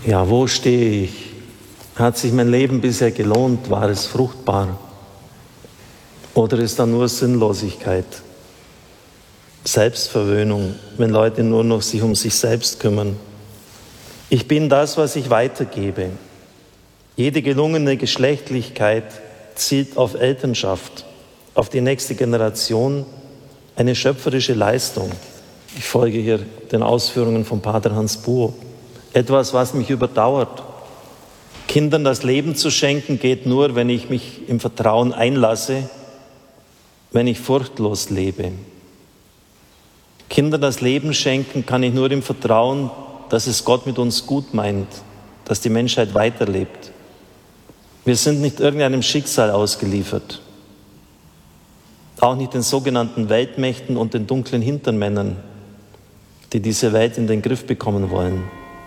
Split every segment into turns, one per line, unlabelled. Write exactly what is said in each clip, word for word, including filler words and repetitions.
Ja, wo stehe ich? Hat sich mein Leben bisher gelohnt? War es fruchtbar? Oder ist da nur Sinnlosigkeit? Selbstverwöhnung, wenn Leute nur noch sich um sich selbst kümmern. Ich bin das, was ich weitergebe. Jede gelungene Geschlechtlichkeit zielt auf Elternschaft, auf die nächste Generation, eine schöpferische Leistung. Ich folge hier den Ausführungen von Pater Hans Buo. Etwas, was mich überdauert. Kindern das Leben zu schenken, geht nur, wenn ich mich im Vertrauen einlasse, wenn ich furchtlos lebe. Kindern das Leben schenken kann ich nur im Vertrauen, dass es Gott mit uns gut meint, dass die Menschheit weiterlebt. Wir sind nicht irgendeinem Schicksal ausgeliefert, auch nicht den sogenannten Weltmächten und den dunklen Hintermännern, die diese Welt in den Griff bekommen wollen.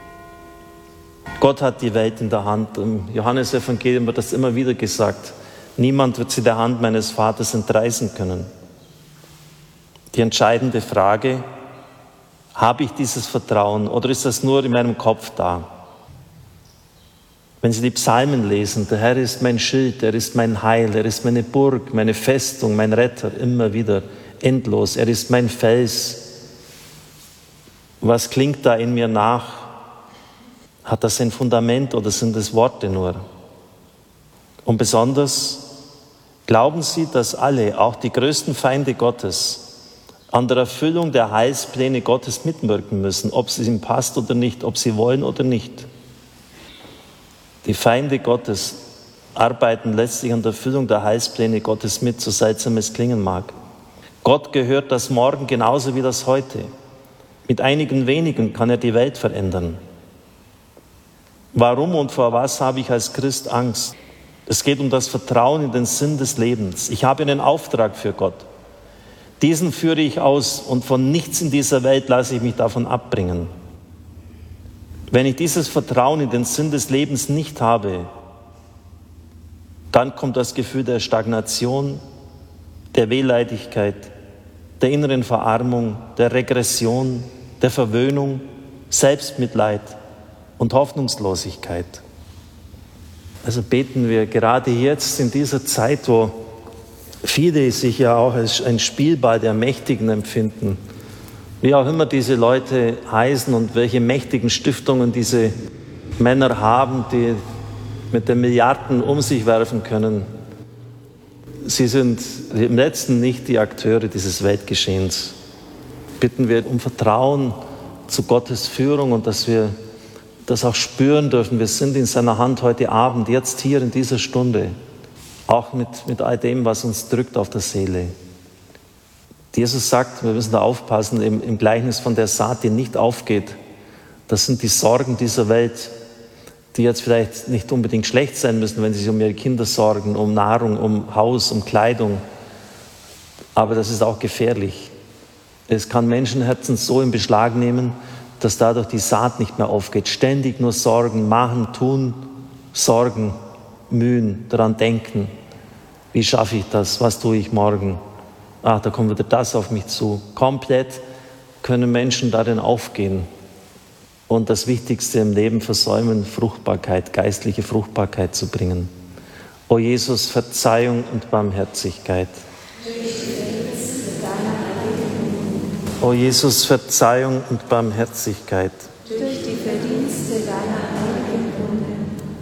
Gott hat die Welt in der Hand. Im Johannesevangelium wird das immer wieder gesagt. Niemand wird sie der Hand meines Vaters entreißen können. Die entscheidende Frage: Habe ich dieses Vertrauen oder ist das nur in meinem Kopf da? Wenn Sie die Psalmen lesen, der Herr ist mein Schild, er ist mein Heil, er ist meine Burg, meine Festung, mein Retter, immer wieder, endlos, er ist mein Fels. Was klingt da in mir nach? Hat das ein Fundament oder sind es Worte nur? Und besonders, glauben Sie, dass alle, auch die größten Feinde Gottes, an der Erfüllung der Heilspläne Gottes mitwirken müssen, ob es ihnen passt oder nicht, ob sie wollen oder nicht? Die Feinde Gottes arbeiten letztlich an der Erfüllung der Heilspläne Gottes mit, so seltsam es klingen mag. Gott gehört das Morgen genauso wie das Heute. Mit einigen wenigen kann er die Welt verändern. Warum und vor was habe ich als Christ Angst? Es geht um das Vertrauen in den Sinn des Lebens. Ich habe einen Auftrag für Gott. Diesen führe ich aus und von nichts in dieser Welt lasse ich mich davon abbringen. Wenn ich dieses Vertrauen in den Sinn des Lebens nicht habe, dann kommt das Gefühl der Stagnation, der Wehleidigkeit, der inneren Verarmung, der Regression, der Verwöhnung, Selbstmitleid und Hoffnungslosigkeit. Also beten wir gerade jetzt in dieser Zeit, wo viele sich ja auch als ein Spielball der Mächtigen empfinden, wie auch immer diese Leute heißen und welche mächtigen Stiftungen diese Männer haben, die mit den Milliarden um sich werfen können. Sie sind im Letzten nicht die Akteure dieses Weltgeschehens. Bitten wir um Vertrauen zu Gottes Führung und dass wir das auch spüren dürfen. Wir sind in seiner Hand heute Abend, jetzt hier in dieser Stunde, auch mit, mit all dem, was uns drückt auf der Seele. Jesus sagt, wir müssen da aufpassen, im, im Gleichnis von der Saat, die nicht aufgeht. Das sind die Sorgen dieser Welt, die jetzt vielleicht nicht unbedingt schlecht sein müssen, wenn sie sich um ihre Kinder sorgen, um Nahrung, um Haus, um Kleidung. Aber das ist auch gefährlich. Es kann Menschenherzen so in Beschlag nehmen, dass dadurch die Saat nicht mehr aufgeht. Ständig nur Sorgen, machen, tun, Sorgen, mühen, daran denken. Wie schaffe ich das? Was tue ich morgen? Ach, da kommt wieder das auf mich zu. Komplett können Menschen darin aufgehen und das Wichtigste im Leben versäumen, Fruchtbarkeit, geistliche Fruchtbarkeit zu bringen. O Jesus, Verzeihung und Barmherzigkeit. O Jesus, Verzeihung und Barmherzigkeit.
Durch die Verdienste deiner heiligen